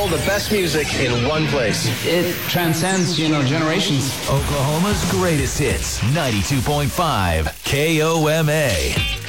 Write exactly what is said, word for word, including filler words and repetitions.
all the best music in one place. It transcends, you know, generations. Oklahoma's greatest hits, ninety-two point five K O M A.